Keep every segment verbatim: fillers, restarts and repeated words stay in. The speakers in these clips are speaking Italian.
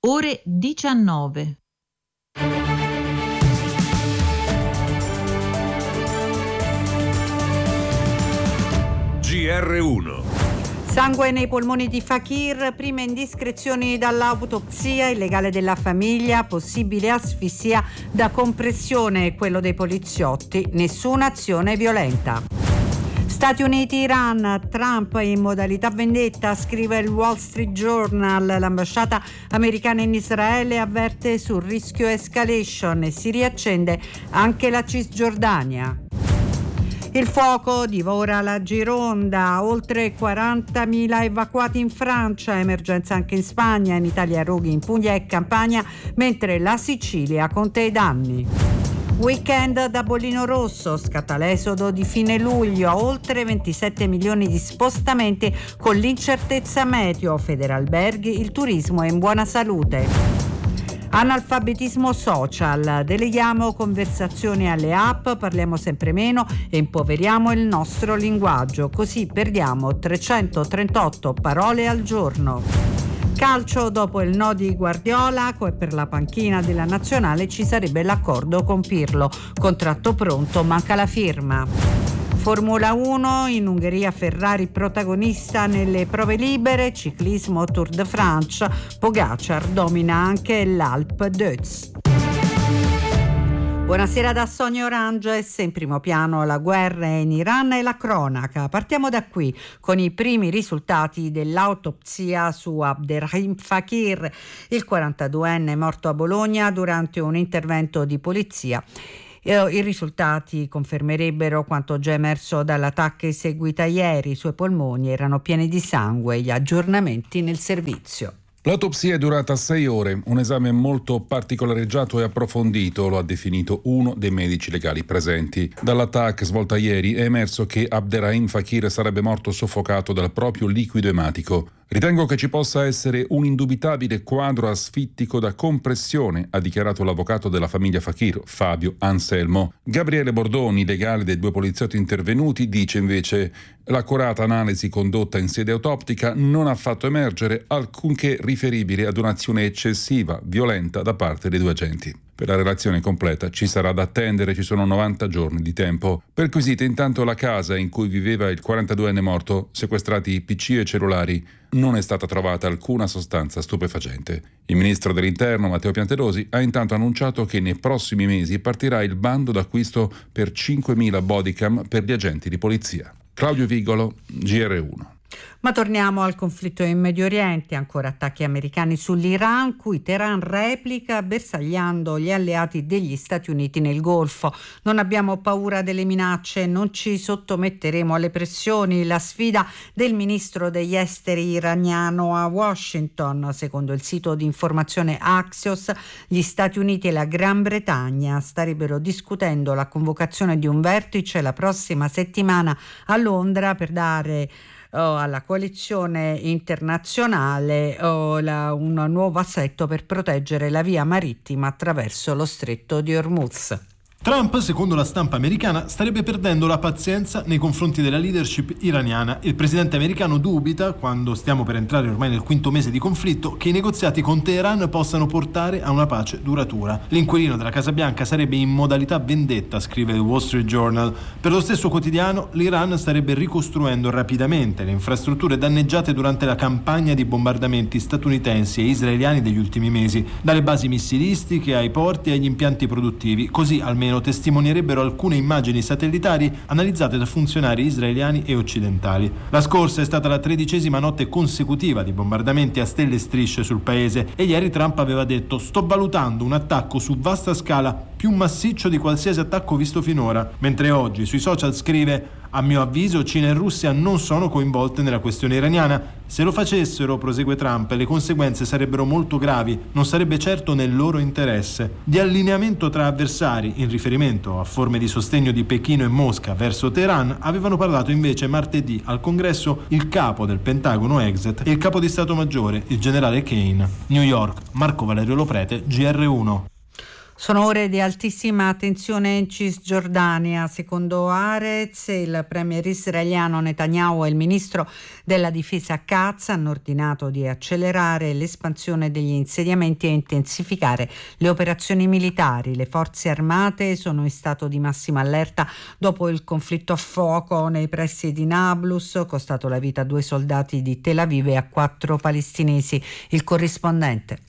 ore diciannove. G R uno. Sangue nei polmoni di Fakir, prime indiscrezioni dall'autopsia, illegale della famiglia, possibile asfissia da compressione, quello dei poliziotti, nessuna azione violenta. Stati Uniti-Iran, Trump in modalità vendetta, scrive il Wall Street Journal. L'ambasciata americana in Israele avverte sul rischio escalation e si riaccende anche la Cisgiordania. Il fuoco divora la Gironda, oltre quarantamila evacuati in Francia, emergenza anche in Spagna, in Italia roghi in Puglia e Campania, mentre la Sicilia conta i danni. Weekend da bollino rosso, scatta l'esodo di fine luglio, oltre ventisette milioni di spostamenti con l'incertezza meteo, Federalberghi, il turismo è in buona salute. Analfabetismo social, deleghiamo conversazioni alle app, parliamo sempre meno e impoveriamo il nostro linguaggio, così perdiamo trecentotrentotto parole al giorno. Calcio, dopo il no di Guardiola e per la panchina della nazionale ci sarebbe l'accordo con Pirlo, contratto pronto, manca la firma. Formula uno, in Ungheria Ferrari protagonista nelle prove libere, ciclismo Tour de France, Pogacar domina anche l'Alpe d'Huez. Buonasera da Sonia Oranges, in primo piano la guerra in Iran e la cronaca. Partiamo da qui con i primi risultati dell'autopsia su Abderrahim Fakir, il quarantaduenne morto a Bologna durante un intervento di polizia. I risultati confermerebbero quanto già emerso dall'attacco eseguita ieri. I suoi polmoni erano pieni di sangue. Gli aggiornamenti nel servizio. L'autopsia è durata sei ore, un esame molto particolareggiato e approfondito, lo ha definito uno dei medici legali presenti. Dall'attacco svolta ieri è emerso che Abderrahim Fakir sarebbe morto soffocato dal proprio liquido ematico. Ritengo che ci possa essere un indubitabile quadro asfittico da compressione, ha dichiarato l'avvocato della famiglia Fakir, Fabio Anselmo. Gabriele Bordoni, legale dei due poliziotti intervenuti, dice invece: l'accurata analisi condotta in sede autoptica non ha fatto emergere alcunché riferibile ad un'azione eccessiva, violenta da parte dei due agenti. Per la relazione completa ci sarà da attendere, ci sono novanta giorni di tempo. Perquisita intanto la casa in cui viveva il quarantaduenne morto, sequestrati P C e cellulari, non è stata trovata alcuna sostanza stupefacente. Il ministro dell'Interno, Matteo Piantedosi, ha intanto annunciato che nei prossimi mesi partirà il bando d'acquisto per cinquemila bodycam per gli agenti di polizia. Claudio Vigolo, G R uno. Ma torniamo al conflitto in Medio Oriente, ancora attacchi americani sull'Iran, cui Teheran replica bersagliando gli alleati degli Stati Uniti nel Golfo. Non abbiamo paura delle minacce, non ci sottometteremo alle pressioni, la sfida del ministro degli esteri iraniano a Washington. Secondo il sito di informazione Axios, gli Stati Uniti e la Gran Bretagna starebbero discutendo la convocazione di un vertice la prossima settimana a Londra per dare Oh, alla coalizione internazionale oh, la, un nuovo assetto per proteggere la via marittima attraverso lo stretto di Hormuz. Trump, secondo la stampa americana, starebbe perdendo la pazienza nei confronti della leadership iraniana. Il presidente americano dubita, quando stiamo per entrare ormai nel quinto mese di conflitto, che i negoziati con Teheran possano portare a una pace duratura. L'inquilino della Casa Bianca sarebbe in modalità vendetta, scrive il Wall Street Journal. Per lo stesso quotidiano, l'Iran starebbe ricostruendo rapidamente le infrastrutture danneggiate durante la campagna di bombardamenti statunitensi e israeliani degli ultimi mesi, dalle basi missilistiche ai porti e agli impianti produttivi, così almeno testimonierebbero alcune immagini satellitari analizzate da funzionari israeliani e occidentali. La scorsa è stata la tredicesima notte consecutiva di bombardamenti a stelle e strisce sul paese e ieri Trump aveva detto: sto valutando un attacco su vasta scala più massiccio di qualsiasi attacco visto finora, mentre oggi sui social scrive: a mio avviso Cina e Russia non sono coinvolte nella questione iraniana. Se lo facessero, prosegue Trump, le conseguenze sarebbero molto gravi, non sarebbe certo nel loro interesse. Di allineamento tra avversari, in riferimento a forme di sostegno di Pechino e Mosca verso Teheran, avevano parlato invece martedì al Congresso il capo del Pentagono Exet e il capo di Stato Maggiore, il generale Kane. New York, Marco Valerio Loprete, G R uno. Sono ore di altissima tensione in Cisgiordania. Secondo Haaretz, il premier israeliano Netanyahu e il ministro della difesa Katz hanno ordinato di accelerare l'espansione degli insediamenti e intensificare le operazioni militari. Le forze armate sono in stato di massima allerta dopo il conflitto a fuoco nei pressi di Nablus, costato la vita a due soldati di Tel Aviv e a quattro palestinesi. Il corrispondente.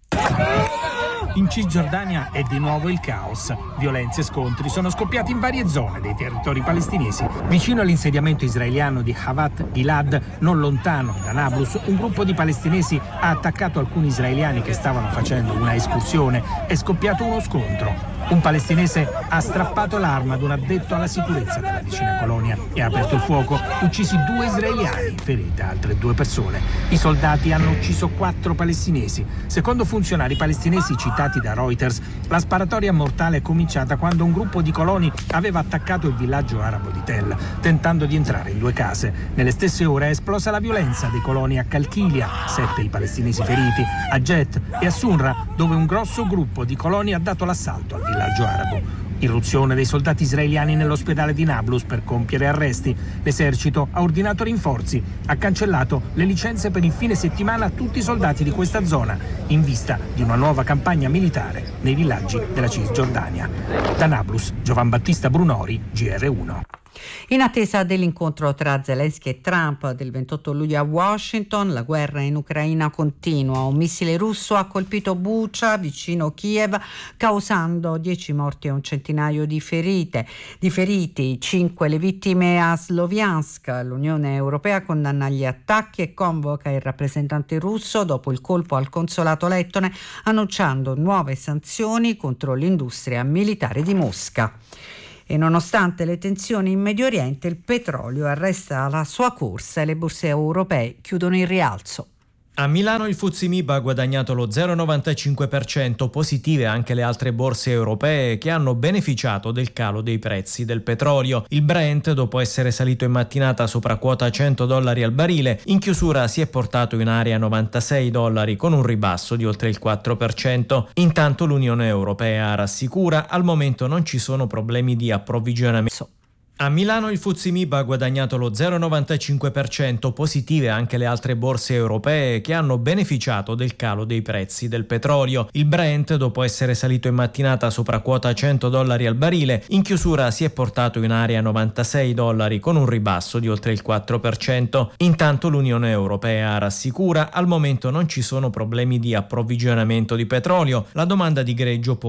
In Cisgiordania è di nuovo il caos. Violenze e scontri sono scoppiati in varie zone dei territori palestinesi. Vicino all'insediamento israeliano di Havat Gilad, non lontano da Nablus, un gruppo di palestinesi ha attaccato alcuni israeliani che stavano facendo una escursione. È scoppiato uno scontro. Un palestinese ha strappato l'arma ad un addetto alla sicurezza della vicina colonia e ha aperto il fuoco, uccisi due israeliani, ferite altre due persone. I soldati hanno ucciso quattro palestinesi. Secondo funzionari palestinesi citati da Reuters, la sparatoria mortale è cominciata quando un gruppo di coloni aveva attaccato il villaggio arabo di Tel, tentando di entrare in due case. Nelle stesse ore è esplosa la violenza dei coloni a Kalkilia, sette i palestinesi feriti, a Jet e a Sunra, dove un grosso gruppo di coloni ha dato l'assalto al villaggio arabo. Irruzione dei soldati israeliani nell'ospedale di Nablus per compiere arresti. L'esercito ha ordinato rinforzi, ha cancellato le licenze per il fine settimana a tutti i soldati di questa zona, in vista di una nuova campagna militare nei villaggi della Cisgiordania. Da Nablus, Giovan Battista Brunori, G R uno. In attesa dell'incontro tra Zelensky e Trump del ventotto luglio a Washington, la guerra in Ucraina continua. Un missile russo ha colpito Bucha, vicino Kiev, causando dieci morti e un centinaio di ferite. Di feriti, cinque le vittime a Sloviansk. L'Unione Europea condanna gli attacchi e convoca il rappresentante russo dopo il colpo al consolato lettone, annunciando nuove sanzioni contro l'industria militare di Mosca. E nonostante le tensioni in Medio Oriente, il petrolio arresta la sua corsa e le borse europee chiudono in rialzo. A Milano il F T S E M I B ha guadagnato lo zero virgola novantacinque per cento, positive anche le altre borse europee che hanno beneficiato del calo dei prezzi del petrolio. Il Brent, dopo essere salito in mattinata sopra quota cento dollari al barile, in chiusura si è portato in area novantasei dollari con un ribasso di oltre il quattro per cento. Intanto l'Unione Europea rassicura, al momento non ci sono problemi di approvvigionamento. A Milano il F T S E M I B ha guadagnato lo zero virgola novantacinque per cento, positive anche le altre borse europee che hanno beneficiato del calo dei prezzi del petrolio. Il Brent, dopo essere salito in mattinata sopra quota cento dollari al barile, in chiusura si è portato in area novantasei dollari con un ribasso di oltre il quattro per cento. Intanto l'Unione Europea rassicura, al momento non ci sono problemi di approvvigionamento di petrolio, la domanda di greggio può